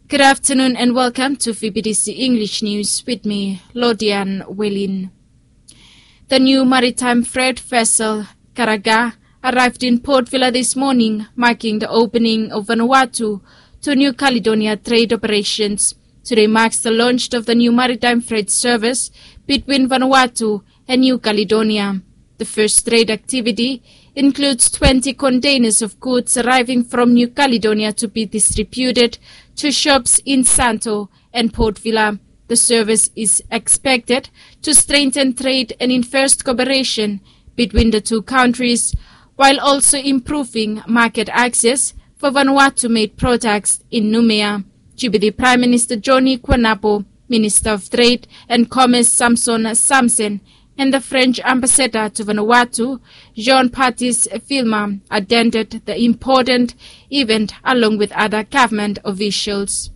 Good afternoon and welcome to VBDC English News with me, Lodian Welin. The new maritime freight vessel, Karaga, arrived in Port Vila this morning, marking the opening of Vanuatu to New Caledonia trade operations. Today marks the launch of the new maritime freight service between Vanuatu and New Caledonia. The first trade activity includes 20 containers of goods arriving from New Caledonia to be distributed to shops in Santo and Port Vila. The service is expected to strengthen trade and enforce cooperation between the two countries, while also improving market access for Vanuatu-made products in Noumea. Deputy Prime Minister Johnny Quanapo, Minister of Trade and Commerce Samson Samsen, and the French ambassador to Vanuatu, Jean-Baptiste Vilma, attended the important event along with other government officials.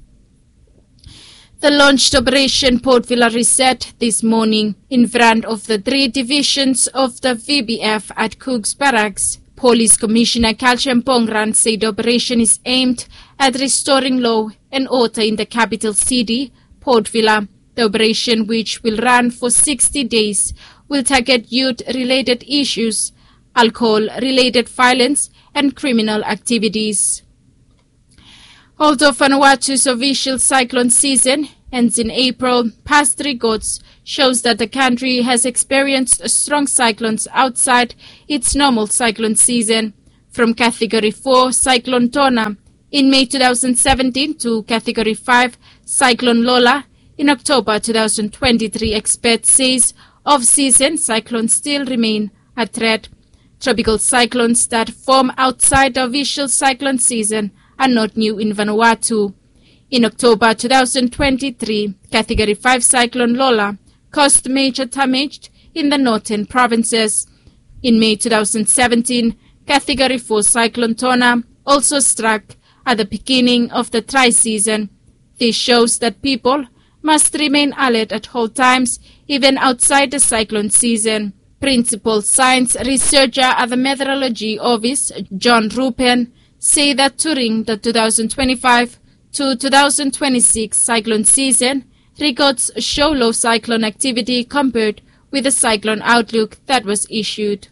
The launched Operation Port Vila reset this morning in front of the 3 divisions of the VBF at Cook's Barracks. Police Commissioner Kalchem Pongran said the operation is aimed at restoring law and order in the capital city, Port Vila. The operation, which will run for 60 days, will target youth-related issues, alcohol-related violence, and criminal activities. Although Vanuatu's official cyclone season ends in April, past records shows that the country has experienced strong cyclones outside its normal cyclone season. From Category 4 Cyclone Tona in May 2017 to Category 5 Cyclone Lola in October 2023, experts says off-season cyclones still remain a threat. Tropical cyclones that form outside the official cyclone season are not new in Vanuatu. In October 2023, Category 5 Cyclone Lola caused major damage in the northern provinces. In May 2017, Category 4 Cyclone Tona also struck at the beginning of the dry season. This shows that people must remain alert at all times, even outside the cyclone season. Principal science researcher at the Meteorology Office, John Rupen, say that during the 2025 to 2026 cyclone season, records show low cyclone activity compared with the cyclone outlook that was issued.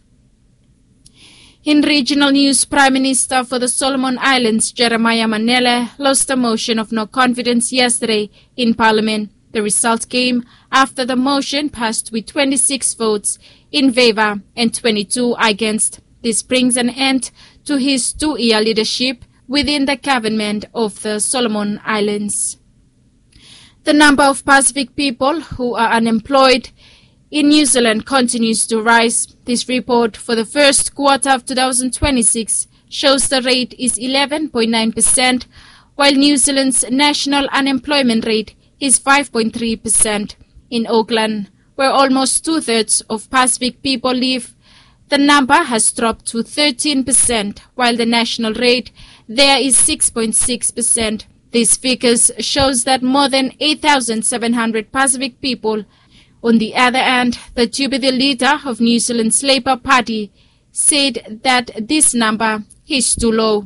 In regional news, Prime Minister for the Solomon Islands, Jeremiah Manele, lost a motion of no confidence yesterday in Parliament. The result came after the motion passed with 26 votes in favor and 22 against. This brings an end to his 2-year leadership within the government of the Solomon Islands. The number of Pacific people who are unemployed in New Zealand continues to rise. This report for the first quarter of 2026 shows the rate is 11.9%, while New Zealand's national unemployment rate is 5.3%. In Auckland, where almost 2/3 of Pacific people live, the number has dropped to 13%, while the national rate there is 6.6%. These figures shows that more than 8,700 Pacific people. On the other hand, the deputy leader of New Zealand's Labour Party said that this number is too low.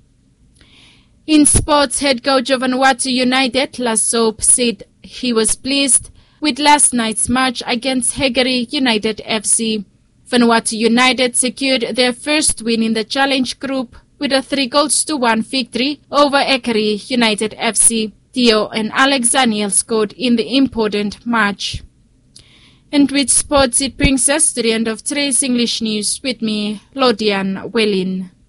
In sports, head coach of Vanuatu United, Lasop, said he was pleased with last night's match against Hegari United FC. Vanuatu United secured their first win in the Challenge Group with a 3-1 victory over Hegari United FC. Theo and Alex Daniel scored in the important match. And with sports, it brings us to the end of today's English news with me, Lodian Welin.